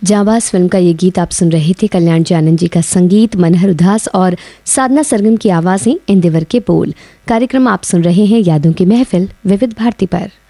जाबाज film का ये गीत आप सुन रहे थे। कल्याण जी आनंद जी का संगीत, मनहर उदास और साधना सरगम की आवाज़ें, इंदिवर के बोल। कार्यक्रम आप सुन रहे हैं यादों की महफिल विविध भारती पर।